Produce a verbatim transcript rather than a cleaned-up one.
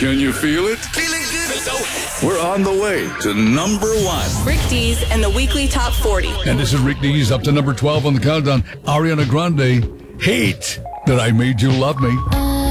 Can you feel it? Feeling good. We're on the way to number one. Rick Dees and the weekly top forty. And this is Rick Dees up to number twelve on the countdown. Ariana Grande, Hate That I Made You Love Me.